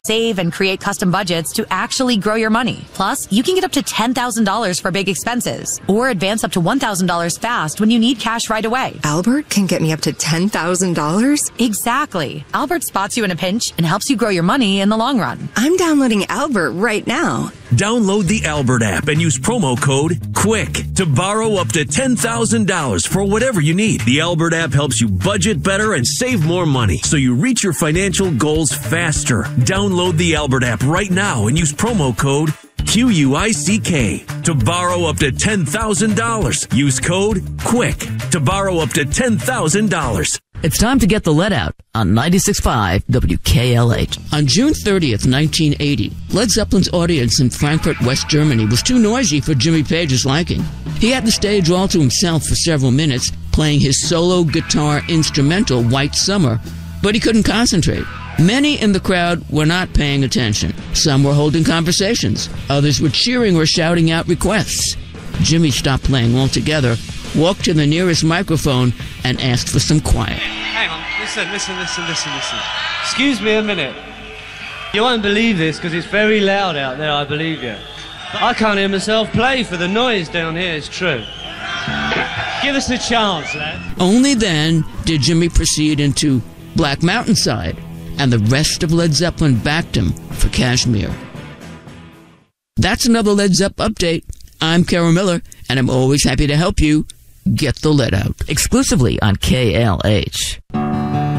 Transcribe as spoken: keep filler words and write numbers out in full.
save, and create custom budgets to actually grow your money. Plus, you can get up to ten thousand dollars for big expenses or advance up to one thousand dollars fast when you need cash right away. Albert can get me up to ten thousand dollars? Exactly. Albert spots you in a pinch and helps you grow your money in the long run. I'm downloading Albert right now. Download the Albert app and use promo code QUICK to borrow up to ten thousand dollars for whatever you need. The Albert app helps you budget better and save more money so you reach your financial goals faster. Download the Albert app right now and use promo code Q U I C K to borrow up to ten thousand dollars. Use code QUICK to borrow up to ten thousand dollars. It's time to get the let out on ninety-six point five W K L H. On June thirtieth, nineteen eighty, Led Zeppelin's audience in Frankfurt, West Germany was too noisy for Jimmy Page's liking. He had the stage all to himself for several minutes, playing his solo guitar instrumental, White Summer, but he couldn't concentrate. Many in the crowd were not paying attention. Some were holding conversations. Others were cheering or shouting out requests. Jimmy stopped playing altogether, walked to the nearest microphone, and asked for some quiet. Hang on, listen, listen, listen, listen, listen. Excuse me a minute. You won't believe this because it's very loud out there, I believe you. But I can't hear myself play for the noise down here, it's true. Give us a chance, lad. Only then did Jimmy proceed into Black Mountainside, and the rest of Led Zeppelin backed him for Kashmir. That's another Led Zepp update. I'm Carol Miller, and I'm always happy to help you get the let out. Exclusively on K L H.